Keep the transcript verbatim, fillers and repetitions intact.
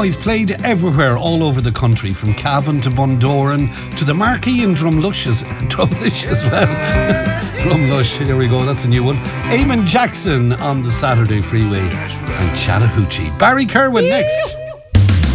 he's played everywhere, all over the country, from Cavan to Bundoran to the Marquee in Drumlush as, Drumlush as well. Drumlush, here we go, that's a new one. Eamon Jackson on the Saturday Freeway and Chattahoochee. Barry Kerwin next.